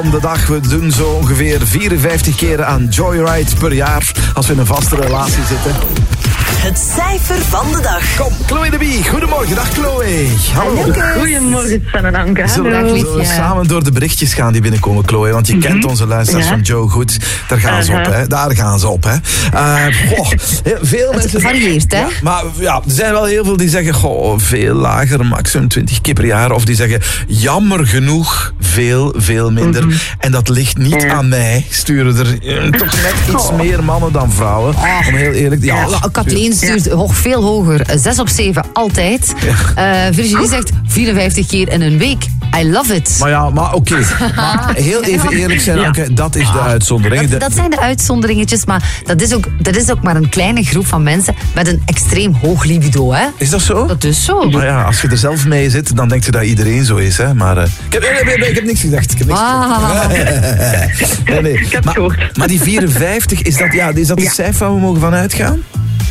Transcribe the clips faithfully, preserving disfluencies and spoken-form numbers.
De dag, we doen zo ongeveer vierenvijftig keren aan Joyride per jaar als we in een vaste relatie zitten. Het cijfer van de dag. Kom, Chloe de Bie. Goedemorgen, dag Chloe. Hallo. Goedemorgen, Sven en Anke. Zullen we, we samen door de berichtjes gaan die binnenkomen, Chloe? Want je mm-hmm. kent onze luisteraars ja. van Joe goed. Daar gaan uh-huh. ze op, hè. Daar gaan ze op, hè. Uh, goh, veel het mensen... varieert, hè? Ja, maar ja, er zijn wel heel veel die zeggen, goh, veel lager, maximum twintig keer per jaar. Of die zeggen, jammer genoeg, veel, veel minder. Mm-hmm. En dat ligt niet ja. aan mij. Sturen er uh, toch net iets oh. meer mannen dan vrouwen. Oh. Om heel eerlijk... Ja, ja, Kathleen stuurt ja. hoog, veel hoger. zes op zeven, altijd. Ja. Uh, Virginie zegt vierenvijftig keer in een week. I love it. Maar ja, maar oké. Okay. Heel even eerlijk zijn, ja. Anke, dat is de uitzondering. Dat, dat zijn de uitzonderingetjes, maar dat is, ook, dat is ook maar een kleine groep van mensen met een extreem hoog libido, hè? Is dat zo? Dat is zo. Maar ja, als je er zelf mee zit, dan denk je dat iedereen zo is, hè? Maar uh, ik, heb, nee, nee, nee, ik heb niks gezegd. Ik heb niks ah. gezegd. Nee, nee. Ik heb het gehoord. Maar die vierenvijftig, is dat, ja, is dat de ja. cijfer waar we mogen van uitgaan?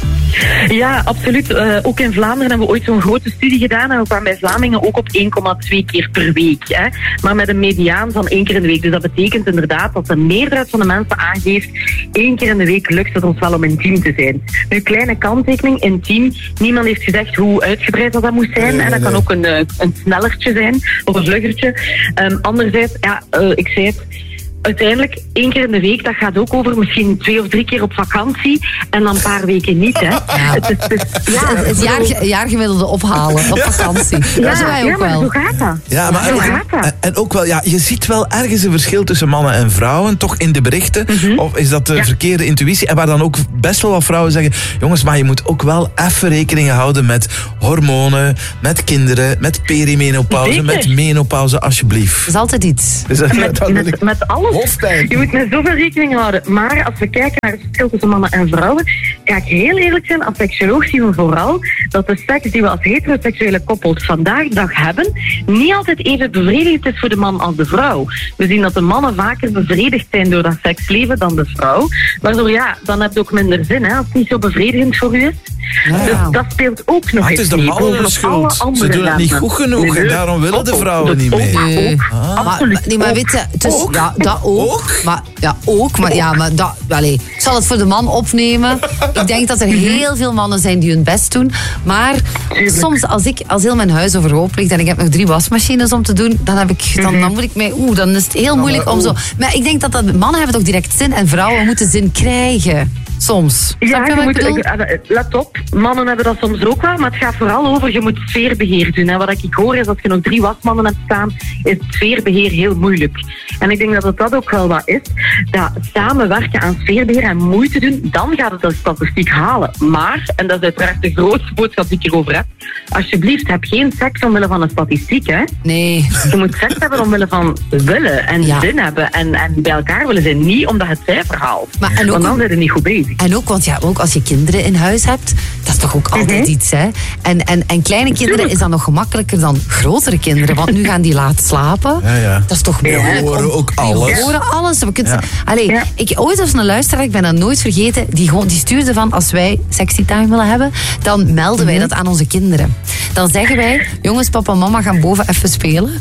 Ja, absoluut. Uh, ook in Vlaanderen hebben we ooit zo'n grote studie gedaan en we kwamen bij Vlamingen ook op één komma twee keer per week. Hè. Maar met een mediaan van één keer in de week. Dus dat betekent inderdaad dat de meerderheid van de mensen aangeeft één keer in de week lukt het ons wel om intiem te zijn. Nu, kleine kanttekening, intiem. Niemand heeft gezegd hoe uitgebreid dat, dat moet zijn. Nee, en dat nee. kan ook een, een snellertje zijn of een vluggertje. Um, anderzijds, ja, uh, ik zei het... Uiteindelijk, één keer in de week, dat gaat ook over misschien twee of drie keer op vakantie en dan een paar weken niet, hè. Ja. Het, is, het, is, ja, het, het jaar, jaargemiddelde ophalen op vakantie. Ja, dat is wij ook ja, maar wel. zo gaat dat. Ja, maar zo en, gaat dat. En, en ook wel, ja, je ziet wel ergens een verschil tussen mannen en vrouwen, toch in de berichten. Mm-hmm. Of is dat de ja. verkeerde intuïtie? En waar dan ook best wel wat vrouwen zeggen, jongens, maar je moet ook wel even rekening houden met hormonen, met kinderen, met perimenopauze, Zeker. met menopauze, alsjeblieft. Dat is altijd iets. Dus, met, met, met, met alles. Hoofdpijn. Je moet met zoveel rekening houden. Maar als we kijken naar het verschil tussen mannen en vrouwen, ga ik heel eerlijk zijn, als seksuoloog zien we vooral dat de seks die we als heteroseksuele koppels vandaag de dag hebben, niet altijd even bevredigend is voor de man als de vrouw. We zien dat de mannen vaker bevredigd zijn door dat seksleven dan de vrouw. Waardoor ja, dan heb je ook minder zin, hè, als het niet zo bevredigend voor u is. Ja. Dus dat speelt ook nog ah, eens. Het is de mannen schuld. Ze doen het niet goed genoeg en daarom willen de vrouwen niet mee. Nee. Ah. Maar, nee, maar weet je, het is, ook? Ja, dat ook. ook? Maar, ja, ook. Maar, ja, maar dat, allez, ik zal het voor de man opnemen. Ik denk dat er heel veel mannen zijn die hun best doen. Maar soms, als ik als heel mijn huis overhoop ligt en ik heb nog drie wasmachines om te doen, dan, heb ik, dan, dan moet ik mij... Oeh, dan is het heel moeilijk om zo... Maar ik denk dat, dat mannen hebben toch direct zin en vrouwen moeten zin krijgen. Soms. Ja, je moet, let op, mannen hebben dat soms ook wel, maar het gaat vooral over, je moet sfeerbeheer doen. En wat ik hoor is, als je nog drie wasmannen hebt staan, is het sfeerbeheer heel moeilijk. En ik denk dat het dat ook wel wat is, dat samenwerken aan sfeerbeheer en moeite doen, dan gaat het de statistiek halen. Maar, en dat is uiteraard de grootste boodschap die ik erover heb, alsjeblieft, heb geen seks omwille van een statistiek, hè. Nee. Je moet seks hebben omwille van willen en ja. zin hebben en, en bij elkaar willen zijn, niet omdat het cijfer haalt. Maar, en ook, want dan zijn we niet goed bezig. En ook, want ja, ook als je kinderen in huis hebt, dat is toch ook altijd mm-hmm. iets, hè? En, en, en kleine kinderen is dan nog gemakkelijker dan grotere kinderen, want nu gaan die laat slapen. Ja, ja. Dat is toch moeilijk. Die horen ook alles. Die horen alles. We kunnen, ja. Allee, ja. ik, ooit als een luisteraar, ik ben dat nooit vergeten, die, gewoon, die stuurde van, als wij sexy time willen hebben, dan melden wij mm-hmm. dat aan onze kinderen. Dan zeggen wij, jongens, papa en mama gaan boven even spelen.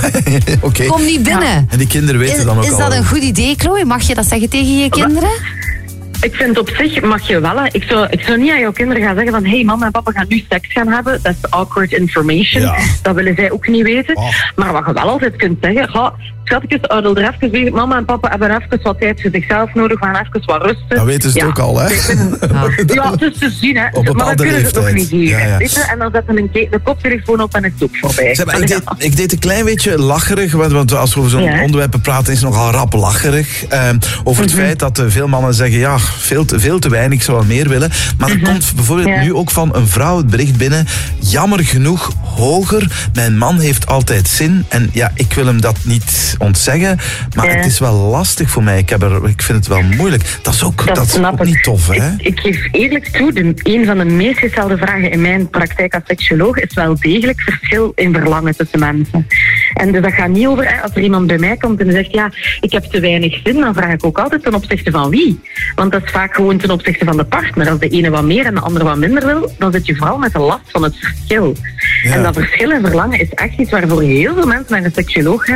Okay. Kom niet binnen. Ja. En die kinderen weten is, dan ook Is al. dat een goed idee, Chloe? Mag je dat zeggen tegen je kinderen? Ik vind op zich mag je wel. Hè. Ik, zou, ik zou niet aan jouw kinderen gaan zeggen van hey, mama en papa gaan nu seks gaan hebben. Dat is awkward information. Ja. Dat willen zij ook niet weten. Oh. Maar wat je wel altijd kunt zeggen, ga, schatjes, oudel er even bezig. Mama en papa hebben even wat tijd voor zichzelf nodig. We gaan even wat rusten. Dat weten ze ja. ook al, hè? Ja, ja het is te zien, hè. Op maar dan kunnen leeftijd. ze het nog niet zien. Ja, ja. En dan zetten we de koptelefoon op en het is ook voorbij. Zeg, maar, ik, deed, ik deed een klein beetje lacherig, want, want als we over zo'n ja. onderwerpen praten is het nogal rap lacherig. Um, over het mm-hmm. feit dat uh, veel mannen zeggen, ja, veel te, veel te weinig, ik zou wel meer willen. Maar er mm-hmm. komt bijvoorbeeld ja. nu ook van een vrouw het bericht binnen, jammer genoeg hoger, mijn man heeft altijd zin. En ja, ik wil hem dat niet ontzeggen, maar ja. het is wel lastig voor mij. Ik, heb er, ik vind het wel moeilijk. Dat is ook, dat, dat is ook niet tof, hè? Ik, ik geef eerlijk toe, de, een van de meest gestelde vragen in mijn praktijk als seksuoloog is wel degelijk verschil in verlangen tussen mensen. En dus dat gaat niet over, hè, als er iemand bij mij komt en zegt, ja, ik heb te weinig zin, dan vraag ik ook altijd ten opzichte van wie. Want dat is vaak gewoon ten opzichte van de partner. Als de ene wat meer en de andere wat minder wil, dan zit je vooral met de last van het verschil. Ja. En dat verschil in verlangen is echt iets waarvoor heel veel mensen naar een seksuoloog gaan,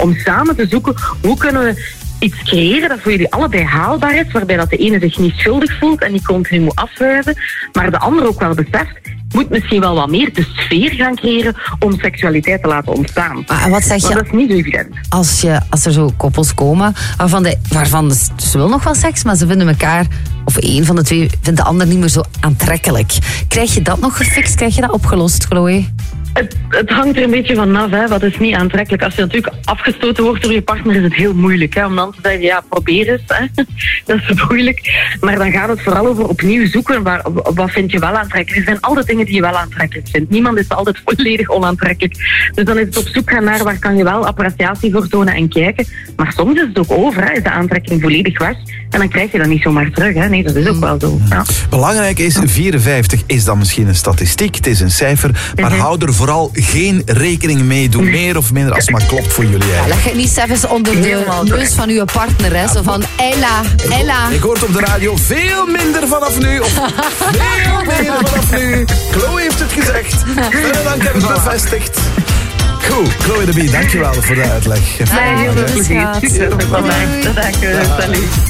om samen te zoeken hoe kunnen we iets creëren dat voor jullie allebei haalbaar is, waarbij dat de ene zich niet schuldig voelt en niet continu moet afwijzen, maar de ander ook wel beseft, moet misschien wel wat meer de sfeer gaan creëren om seksualiteit te laten ontstaan. Maar wat zeg je? Maar dat is niet zo evident. Als, je, als er zo koppels komen waarvan, de, waarvan de, ze willen nog wel seks, maar ze vinden elkaar, of één van de twee vindt de ander niet meer zo aantrekkelijk. Krijg je dat nog gefixt? Krijg je dat opgelost, Chloe? Het, het hangt er een beetje vanaf, hè. Wat is niet aantrekkelijk. Als je natuurlijk afgestoten wordt door je partner, is het heel moeilijk. Hè, om dan te zeggen, ja, probeer eens. Hè. Dat is moeilijk. Maar dan gaat het vooral over opnieuw zoeken. Waar, wat vind je wel aantrekkelijk? Er zijn altijd dingen die je wel aantrekkelijk vindt. Niemand is altijd volledig onaantrekkelijk. Dus dan is het op zoek gaan naar waar kan je wel appreciatie voor tonen en kijken. Maar soms is het ook over, hè. Is de aantrekking volledig weg. En dan krijg je dat niet zomaar terug. Hè. Nee, dat is ook wel zo. Ja. Belangrijk is, vierenvijftig is dan misschien een statistiek. Het is een cijfer. Maar mm-hmm. hou er vooral geen rekening mee. Doe meer of minder als het maar klopt voor jullie. Ja, leg je niet zelfs onder de neus van uw partner. Hè? Zo van, Ella, Ella. Ik hoor het op de radio veel minder vanaf nu. Of veel minder vanaf nu. Chloe heeft het gezegd. En dan heb ik het bevestigd. Goed, Chloe de Bie, dankjewel voor de uitleg. Ja, heel veel plezier. Succes met mij. Dank je. Salut.